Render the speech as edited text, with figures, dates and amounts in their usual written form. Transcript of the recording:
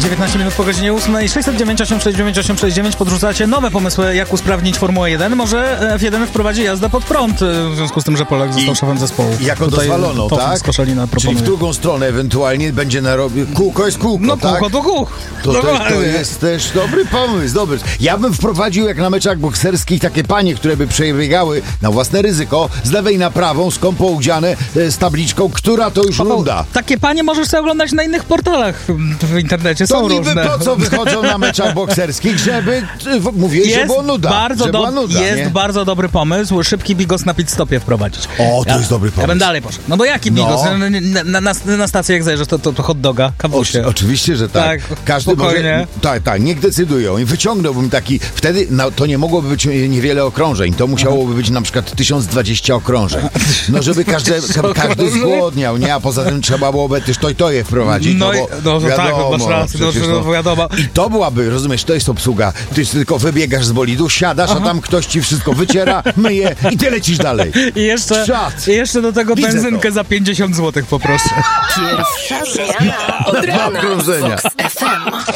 19 minut po godzinie 8. 609 869 869. Podrzucacie nowe pomysły, jak usprawnić Formułę 1. Może F1 wprowadzi jazdę pod prąd, w związku z tym, że Polak został szefem zespołu. Jako dozwolono, tak? Czyli w drugą stronę ewentualnie będzie narobił. Kółko jest kółko, no, tak? kółko to kółko. To jest też dobry pomysł, dobry. Ja bym wprowadził, jak na meczach bokserskich, takie panie, które by przebiegały na własne ryzyko, z lewej na prawą, skąpo udziane, z tabliczką, która to już runda. Takie panie możesz sobie oglądać na innych portalach w internecie, są to różne. To po co wychodzą na meczach bokserskich, żeby mówiłeś, że było nuda. Jest bardzo dobry pomysł, szybki bigos na pit stopie wprowadzić. O, to jest dobry pomysł. Ja bym dalej poszedł. No bo jaki bigos? Na stację jak zajrzysz, to hot doga, kawusie. Oczywiście, że tak. Każdy spokojnie. może... Tak, niech decydują. I wyciągnąłbym taki... Wtedy to nie mogłoby być niewiele okrążeń. To musiałoby być na przykład 1020 okrążeń. No, żeby każdy zgłodniał, nie? A poza tym trzeba byłoby też to je wprowadzić. Tak, masz rację, wiadomo. I to byłaby, rozumiesz, to jest obsługa. Ty tylko wybiegasz z bolidu, siadasz, a tam ktoś ci wszystko wyciera, myje i ty lecisz dalej. I jeszcze do tego benzynkę za 50 zł poproszę. Pierwsza zmiana od rana.